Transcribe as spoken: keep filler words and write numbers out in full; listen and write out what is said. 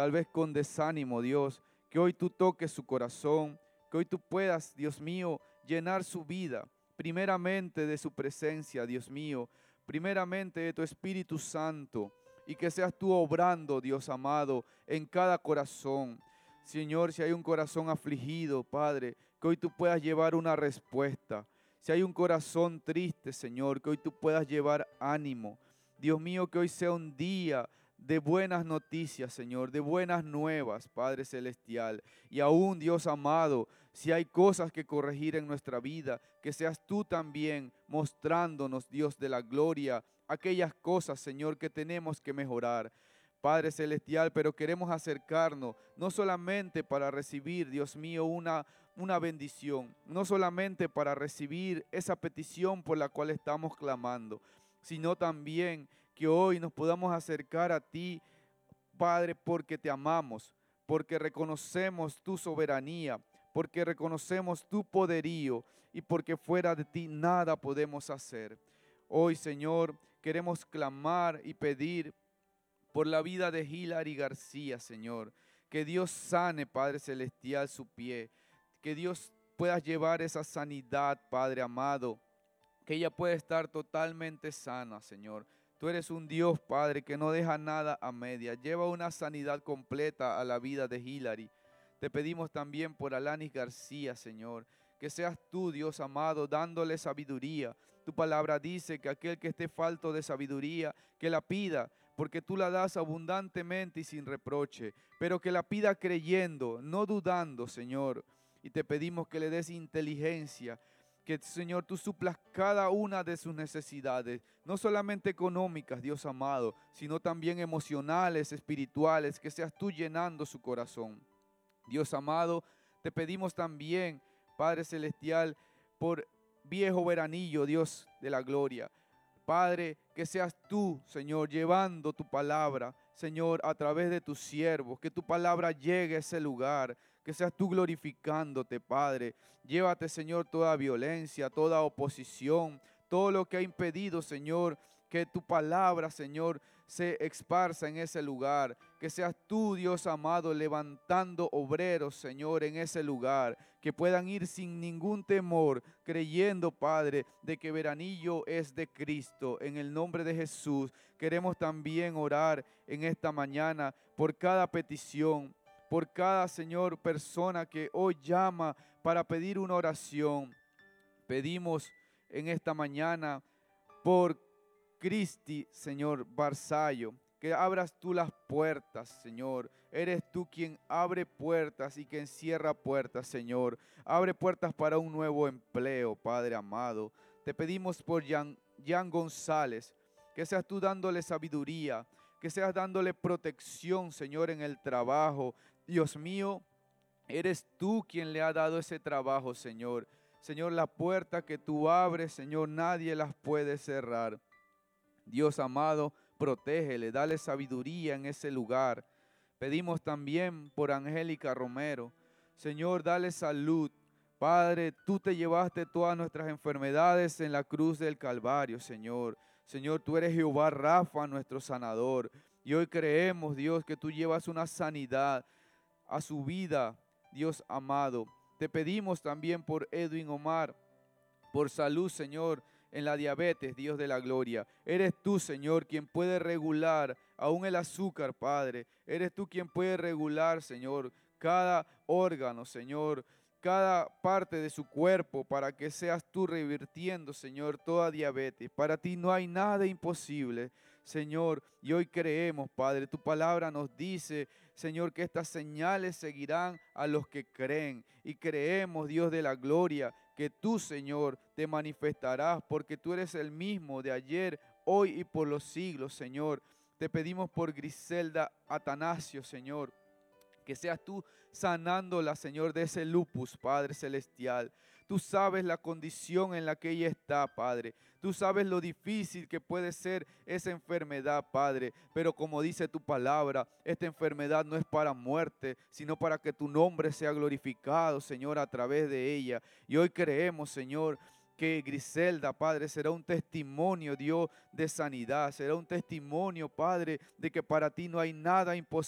tal vez con desánimo, Dios, que hoy tú toques su corazón, que hoy tú puedas, Dios mío, llenar su vida, primeramente de su presencia, Dios mío, primeramente de tu Espíritu Santo, y que seas tú obrando, Dios amado, en cada corazón. Señor, si hay un corazón afligido, Padre, que hoy tú puedas llevar una respuesta. Si hay un corazón triste, Señor, que hoy tú puedas llevar ánimo. Dios mío, que hoy sea un día de buenas noticias, Señor, de buenas nuevas, Padre Celestial. Y aún, Dios amado, si hay cosas que corregir en nuestra vida, que seas tú también mostrándonos, Dios de la gloria, aquellas cosas, Señor, que tenemos que mejorar. Padre Celestial, pero queremos acercarnos no solamente para recibir, Dios mío, una, una bendición, no solamente para recibir esa petición por la cual estamos clamando, sino también que hoy nos podamos acercar a ti, Padre, porque te amamos, porque reconocemos tu soberanía, porque reconocemos tu poderío y porque fuera de ti nada podemos hacer. Hoy, Señor, queremos clamar y pedir por la vida de Hilary García, Señor. Que Dios sane, Padre Celestial, su pie. Que Dios pueda llevar esa sanidad, Padre amado. Que ella pueda estar totalmente sana, Señor. Tú eres un Dios, Padre, que no deja nada a media. Lleva una sanidad completa a la vida de Hilary. Te pedimos también por Alanis García, Señor. Que seas tú, Dios amado, dándole sabiduría. Tu palabra dice que aquel que esté falto de sabiduría, que la pida, porque tú la das abundantemente y sin reproche, pero que la pida creyendo, no dudando, Señor. Y te pedimos que le des inteligencia, que, Señor, tú suplas cada una de sus necesidades, no solamente económicas, Dios amado, sino también emocionales, espirituales, que seas tú llenando su corazón. Dios amado, te pedimos también, Padre Celestial, por Viejo Veranillo, Dios de la gloria. Padre, que seas tú, Señor, llevando tu palabra, Señor, a través de tus siervos, que tu palabra llegue a ese lugar, que seas tú glorificándote, Padre. Llévate, Señor, toda violencia, toda oposición, todo lo que ha impedido, Señor, que tu palabra, Señor, se esparza en ese lugar. Que seas tú, Dios amado, levantando obreros, Señor, en ese lugar. Que puedan ir sin ningún temor, creyendo, Padre, de que Veranillo es de Cristo. En el nombre de Jesús, queremos también orar en esta mañana por cada petición, por cada, Señor, persona que hoy llama para pedir una oración. Pedimos en esta mañana por Cristi, Señor, Barzallo, que abras tú las puertas, Señor. Eres tú quien abre puertas y quien cierra puertas, Señor. Abre puertas para un nuevo empleo, Padre amado. Te pedimos por Jan, Jan González, que seas tú dándole sabiduría, que seas dándole protección, Señor, en el trabajo. Dios mío, eres tú quien le ha dado ese trabajo, Señor. Señor, la puerta que tú abres, Señor, nadie las puede cerrar. Dios amado, protégele, dale sabiduría en ese lugar. Pedimos también por Angélica Romero. Señor, dale salud. Padre, tú te llevaste todas nuestras enfermedades en la cruz del Calvario, Señor. Señor, tú eres Jehová Rafa, nuestro sanador. Y hoy creemos, Dios, que tú llevas una sanidad a su vida, Dios amado. Te pedimos también por Edwin Omar, por salud, Señor, en la diabetes, Dios de la gloria. Eres tú, Señor, quien puede regular aún el azúcar, Padre. Eres tú quien puede regular, Señor, cada órgano, Señor, cada parte de su cuerpo, para que seas tú revirtiendo, Señor, toda diabetes. Para ti no hay nada imposible, Señor, y hoy creemos, Padre. Tu palabra nos dice, Señor, que estas señales seguirán a los que creen. Y creemos, Dios de la gloria, que tú, Señor, te manifestarás, porque tú eres el mismo de ayer, hoy y por los siglos, Señor. Te pedimos por Griselda Atanasio, Señor, que seas tú sanándola, Señor, de ese lupus, Padre Celestial. Tú sabes la condición en la que ella está, Padre. Tú sabes lo difícil que puede ser esa enfermedad, Padre. Pero como dice tu palabra, esta enfermedad no es para muerte, sino para que tu nombre sea glorificado, Señor, a través de ella. Y hoy creemos, Señor, que Griselda, Padre, será un testimonio, Dios, de sanidad. Será un testimonio, Padre, de que para ti no hay nada imposible.